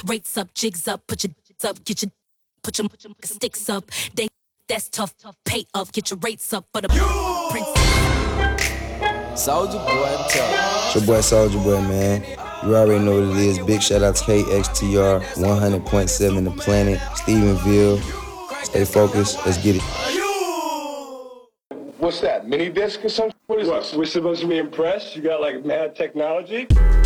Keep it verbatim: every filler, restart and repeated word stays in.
rates up, jigs up, put your d- up, get your put your, put your sticks up. They that's tough, pay up, get your rates up for the prince. Soulja Boy, it's your boy Soulja Boy, man. You already know what it is. Big shout out to K X T R, one hundred point seven The Planet, Stephenville. Stay focused. Let's get it. What's that, mini disc or something? What is what, this? We're supposed to be impressed? You got like mad technology?